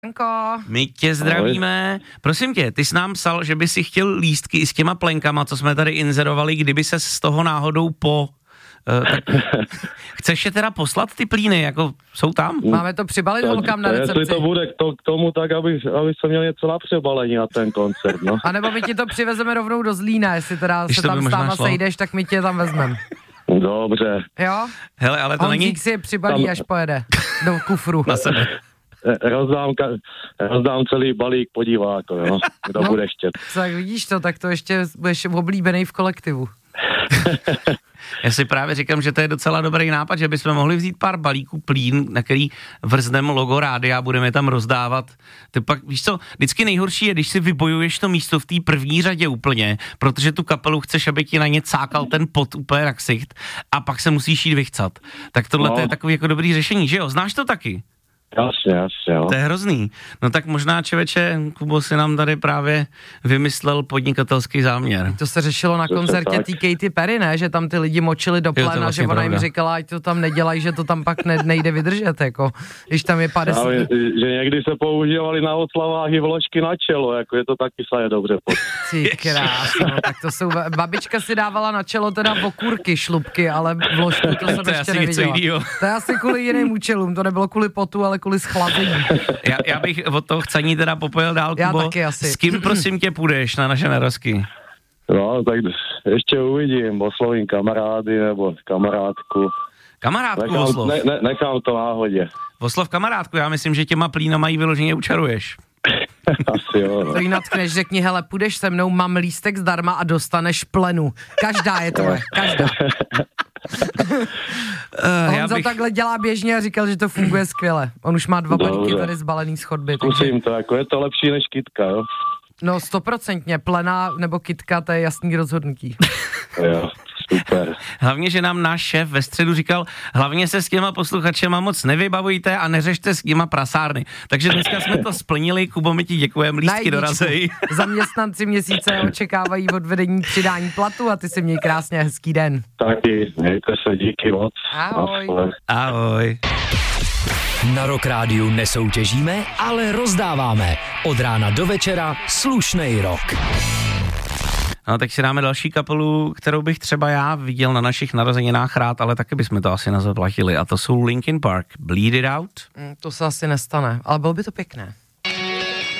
My tě zdravíme. Prosím tě, ty jsi nám psal, že by si chtěl lístky i s těma plenkama, co jsme tady inzerovali, kdyby se z toho náhodou chceš je teda poslat ty plíny, jako jsou tam? Máme to přibalit holkám na recepci. Jestli to bude k tomu, tak aby se měl něco na přebalení na ten koncert, no. A nebo my ti to přivezeme rovnou do Zlína, jestli teda se tam s náma sejdeš, tak my tě tam vezmeme. Dobře. Jo? Hele, ale to Honzík si je přibalí, až pojede do kufru. Na sebe. Rozdám celý balík podíváků, jo, kdo bude chtět. Tak vidíš to, tak to ještě budeš oblíbený v kolektivu. Já si právě říkám, že to je docela dobrý nápad, že bychom mohli vzít pár balíků plín, na který vrzneme logo rádia a budeme je tam rozdávat. Ty pak, víš co, vždycky nejhorší je, když si vybojuješ to místo v té první řadě úplně, protože tu kapelu chceš, aby ti na ně cákal ten pot úplně na ksicht a pak se musíš jít vychcat. Tak tohle je takový jako dobrý řešení, že jo? Znáš to taky? Jasně, jo. To je hrozný. No tak možná, člověče, Kubo si nám tady právě vymyslel podnikatelský záměr. To se řešilo na koncertě té Katy Perry, ne? Že tam ty lidi močili do plena, vlastně že ona jim říkala, ať to tam nedělají, že to tam pak nejde vydržet, jako, když tam je 50. Že někdy se používali na oslavách i vložky na čelo, jako je to taky se dobře pod. Ty krásno, tak to jsou, babička si dávala na čelo teda okurky, šlupky, ale vložku to jsem ještě neviděla. To je asi kvůli jiným účelům, to nebylo kvůli potu, ale kvůli schlazení. Já bych od toho chcení teda popojil dál, Kubo. S kým prosím tě půjdeš na naše narozky? No, tak ještě uvidím, oslovím kamarády nebo kamarádku. Kamarádku oslov? Nechám to náhodě. Oslov kamarádku, já myslím, že těma plínama jí vyloženě učaruješ. Asi jo. No. To jí natkneš, řekni, hele, půjdeš se mnou, mám lístek zdarma a dostaneš plenu. Každá je tvoje, každá. Honza takhle dělá běžně a říkal, že to funguje skvěle. On už má 2 balíky tady zbalený z chodby. Zkusím to, jako je to lepší než kytka, jo? No 100%, plena nebo kytka, to je jasný rozhodnutí. Jo, super. Hlavně, že nám náš šéf ve středu říkal, hlavně se s těma posluchačema moc nevybavujte a neřešte s nima prasárny. Takže dneska jsme to splnili, Kubo, my ti děkujeme, lístky dorazej. Zaměstnanci měsíce očekávají od vedení přidání platu a ty si měj krásně hezký den. Taky, mějte se, díky moc. Ahoj. Ahoj. Na Rock Rádiu nesoutěžíme, ale rozdáváme. Od rána do večera slušnej rock. No, tak si dáme další kapelu, kterou bych třeba já viděl na našich narozeninách rád, ale taky bychom to asi nazaplatili. A to jsou Linkin Park. Bleed It Out. To se asi nestane, ale bylo by to pěkné.